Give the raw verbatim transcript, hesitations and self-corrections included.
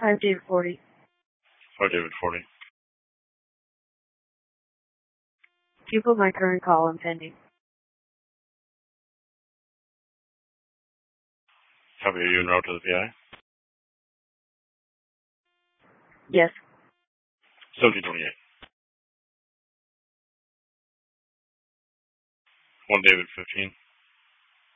five David forty. five David forty. You put my current call on pending. Copy, are you en route to the P I? Yes. seventeen twenty-eight. one David fifteen.